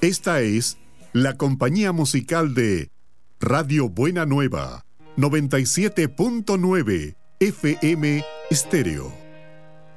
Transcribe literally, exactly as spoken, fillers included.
Esta es la compañía musical de Radio Buena Nueva, noventa y siete punto nueve F M Estéreo.